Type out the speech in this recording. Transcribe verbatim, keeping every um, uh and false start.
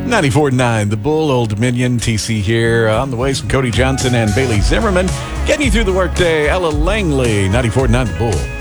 ninety-four point nine The Bull, Old Dominion, T C here. On the ways from Cody Johnson and Bailey Zimmerman. Getting you through the workday, Ella Langley, ninety-four point nine The Bull.